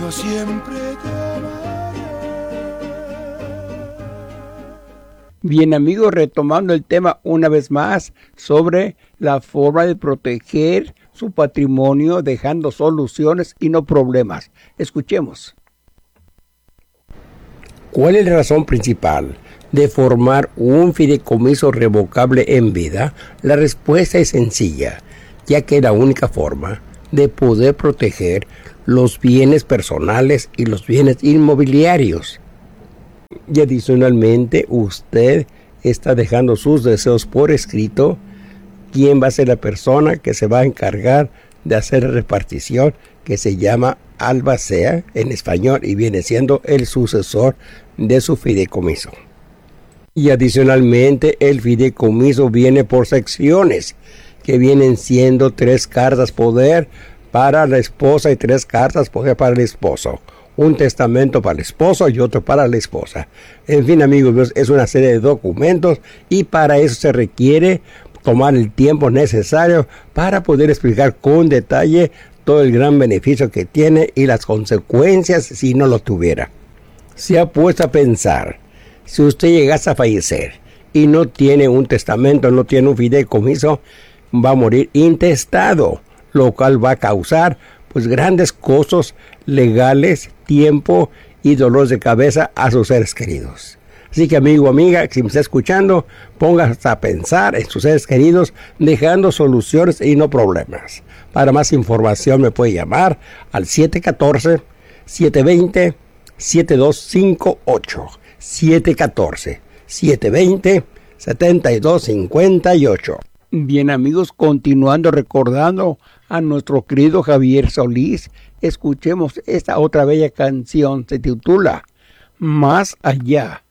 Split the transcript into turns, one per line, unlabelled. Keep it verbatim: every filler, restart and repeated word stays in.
yo siempre te amaré.
Bien amigos, retomando el tema una vez más sobre la forma de proteger su patrimonio dejando soluciones y no problemas. Escuchemos.
¿Cuál es la razón principal de formar un fideicomiso revocable en vida? La respuesta es sencilla, ya que es la única forma de poder proteger los bienes personales y los bienes inmobiliarios. Y adicionalmente, usted está dejando sus deseos por escrito. ¿Quién va a ser la persona que se va a encargar de hacer la repartición, que se llama albacea en español y viene siendo el sucesor de su fideicomiso? Y adicionalmente, el fideicomiso viene por secciones, que vienen siendo tres cartas poder para la esposa y tres cartas poder para el esposo. Un testamento para el esposo y otro para la esposa. En fin, amigos, es una serie de documentos y para eso se requiere tomar el tiempo necesario para poder explicar con detalle todo el gran beneficio que tiene y las consecuencias si no lo tuviera. Se ha puesto a pensar, si usted llegase a fallecer y no tiene un testamento, no tiene un fideicomiso, va a morir intestado, lo cual va a causar pues grandes costos legales, tiempo y dolores de cabeza a sus seres queridos. Así que amigo, amiga, si me está escuchando, póngase a pensar en sus seres queridos, dejando soluciones y no problemas. Para más información me puede llamar al siete uno cuatro, siete dos cero, siete dos cinco ocho. siete uno cuatro, siete dos cero, siete dos cinco ocho.
Bien amigos, continuando recordando a nuestro querido Javier Solís, escuchemos esta otra bella canción, se titula Más Allá.